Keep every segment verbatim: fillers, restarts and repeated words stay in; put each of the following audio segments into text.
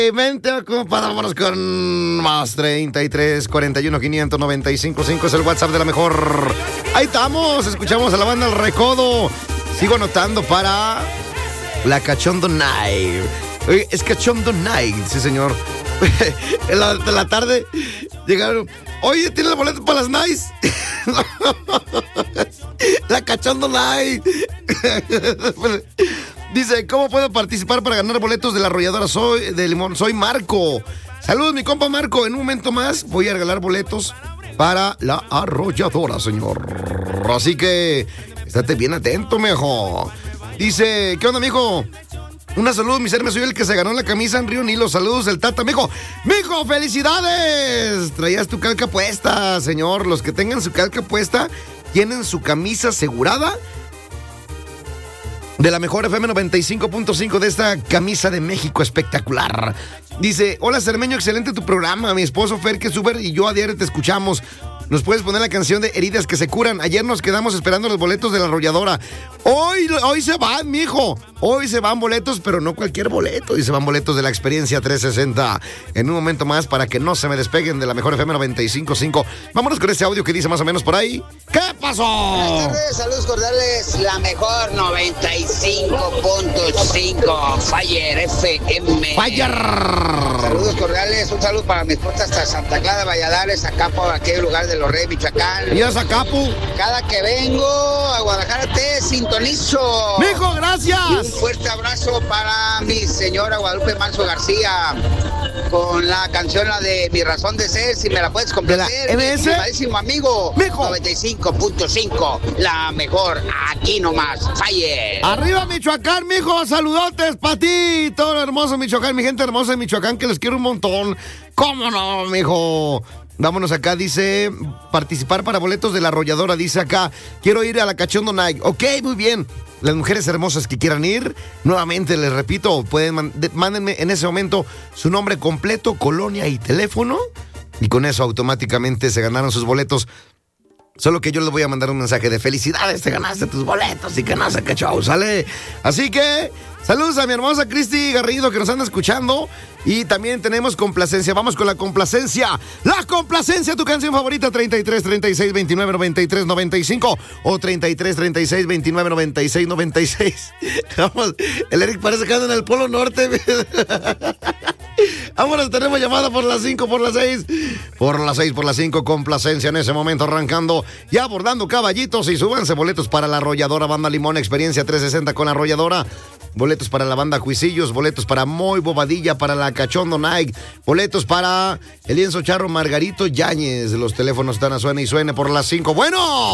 Vente, compadre, vámonos con más treinta y tres, cuarenta y uno, quinientos noventa y cinco, cinco es el WhatsApp de la mejor. Ahí estamos, escuchamos a la banda El Recodo. Sigo anotando para la Cachondo Night. Oye, es Cachondo Night, sí señor. En la, de la tarde llegaron. Oye, ¿tienes el boleto para las Nights? La Cachondo Night. Dice, ¿cómo puedo participar para ganar boletos de la arrolladora Soy de Limón? Soy Marco. Saludos, mi compa Marco. En un momento más voy a regalar boletos para la arrolladora, señor. Así que estate bien atento, mijo. Dice, ¿qué onda, mijo? Una salud, mi ser, me soy el que se ganó la camisa en Río Nilo. Saludos, el Tata, mijo. Mijo, felicidades. Traías tu calca puesta, señor. Los que tengan su calca puesta tienen su camisa asegurada de la mejor F M noventa y cinco punto cinco, de esta camisa de México espectacular. Dice, hola Cermeño, excelente tu programa. Mi esposo Fer, que es súper, y yo a diario te escuchamos. ¿Nos puedes poner la canción de Heridas que se curan? Ayer nos quedamos esperando los boletos de la arrolladora. Hoy, hoy se van, mijo. Hoy se van boletos, pero no cualquier boleto. Y se van boletos de la experiencia trescientos sesenta. En un momento más, para que no se me despeguen de la mejor F M noventa y cinco punto cinco. Vámonos con ese audio que dice más o menos por ahí. ¿Qué pasó? Buenas tardes, saludos cordiales. La mejor noventa y cinco punto cinco. Fire F M. Fire. Saludos cordiales. Un saludo para mi esposa hasta Santa Clara de Valladares, acá por aquel lugar de Los Reyes, Michoacán. ¿Y esa Capu? Cada que vengo a Guadalajara te sintonizo. ¡Mijo, gracias! Y un fuerte abrazo para mi señora Guadalupe Manso García con la canción la de Mi Razón de Ser, si me la puedes complacer. ¿De la M S? Mi estimadísimo amigo. ¡Mijo! noventa y cinco punto cinco, la mejor, aquí nomás. Fire. Arriba Michoacán, mijo, saludotes para ti, todo lo hermoso Michoacán, mi gente hermosa de Michoacán, que les quiero un montón. ¿Cómo no, mijo? Vámonos acá, dice, participar para boletos de la arrolladora, dice acá, quiero ir a la Cachondo Night. Ok, muy bien. Las mujeres hermosas que quieran ir, nuevamente les repito, pueden man- de- mándenme en ese momento su nombre completo, colonia y teléfono, y con eso automáticamente se ganaron sus boletos. Solo que yo les voy a mandar un mensaje de felicidades, te ganaste tus boletos y que no sé qué show, ¿sale? Así que, saludos a mi hermosa Cristi Garrido que nos anda escuchando. Y también tenemos complacencia, vamos con la complacencia. La complacencia, tu canción favorita, treinta y tres, treinta y seis, veintinueve, noventa y tres, noventa y cinco o treinta y tres, treinta y seis, veintinueve, noventa y seis, noventa y seis. Vamos, el Eric parece que anda en el Polo Norte. Vámonos, tenemos llamada por las cinco, por las seis, por las seis, por las cinco, complacencia en ese momento arrancando, ya abordando caballitos y súbanse boletos para la arrolladora Banda Limón, experiencia trescientos sesenta con la arrolladora, boletos para la banda Juicillos, boletos para Moy Bobadilla, para la Cachondo Night, boletos para el lienzo charro Margarito Yáñez, los teléfonos están a suene y suene por las cinco. Bueno.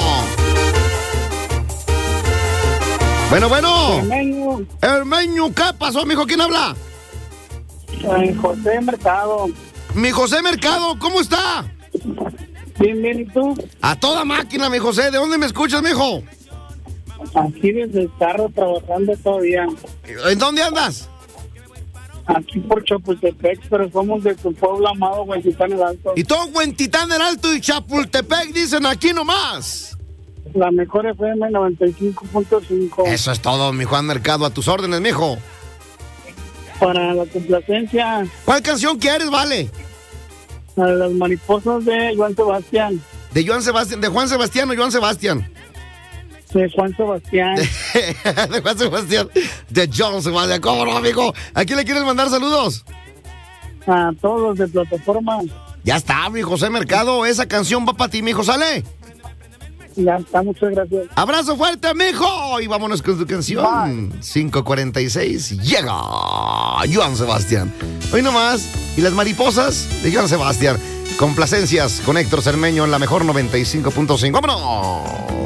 Bueno, bueno. Hermeño. Hermeño, ¿qué pasó, mijo? ¿Quién habla? Ay, José Mercado. Mi José Mercado, ¿cómo está? Bien, bien, ¿y tú? A toda máquina, mi José. ¿De dónde me escuchas, mijo? Aquí desde el carro trabajando todavía. ¿En dónde andas? Aquí por Chapultepec, pero somos de tu pueblo amado, Huentitán el Alto. Y todo Huentitán el Alto y Chapultepec dicen aquí nomás. La mejor F M noventa y cinco punto cinco. Eso es todo, mi Juan Mercado. A tus órdenes, mijo. Para la complacencia. ¿Cuál canción quieres, vale? A las mariposas de Juan Sebastián. De Joan Sebastián, de Juan Sebastián o Joan Sebastián. De Juan Sebastián. De, de Juan Sebastián. De John Sebastián. ¿Cómo no, amigo? ¿A quién le quieres mandar saludos? A todos los de plataforma. Ya está, mi José Mercado. Esa canción va para ti, mijo. ¿Sale? Ya está, muchas gracias. Abrazo fuerte, mijo. Y vámonos con tu canción. cinco cuarenta y seis. Llega Joan Sebastián. Hoy nomás. Y las mariposas de Joan Sebastián. Complacencias con Héctor Cermeño en la mejor noventa y cinco punto cinco. ¡Vámonos!